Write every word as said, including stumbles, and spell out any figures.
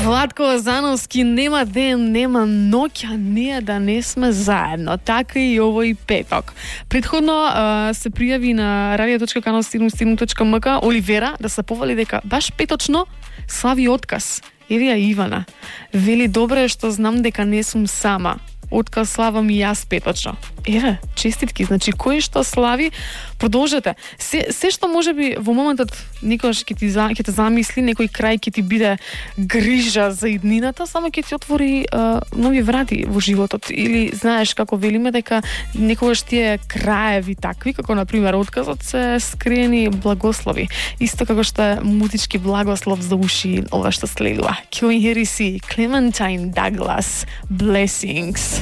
Vlatko Ozановski, nema ден, нема ноќ, а не да не сме заедно. Така и овој петок. Предходно а, се пријави на радио точка канал седум седум точка ем ка Оливера да се повали дека баш петочно слави отказ. Еви ја Ивана. Вели, добре што знам дека не сум сама. Отказ славам и јас петочно. Еве, честитки. Значи, кој што слави, продолжете. Се, се што може би во моментот некојаш ќе ти ќе те замисли, некој крај ќе ти биде грижа за иднината, само ќе ти отвори а, нови врати во животот. Или знаеш како велиме дека некогаш тие краеви такви, како на пример отказот, се скриени благослови. Исто како што е музички благослов за уши ова што следува. Ќе го инхериси Clementine Douglas, Blessings.